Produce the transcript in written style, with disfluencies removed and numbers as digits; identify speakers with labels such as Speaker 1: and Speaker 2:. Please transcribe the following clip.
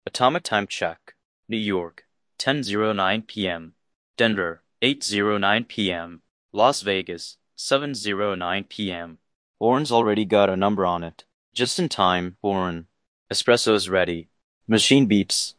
Speaker 1: Atomic time check. New York, 10:09 p.m. Denver, 8:09 p.m. Las Vegas, 7:09 p.m. Warren's already got a number on it. Just in time, Warren. Espresso's ready. Machine beeps.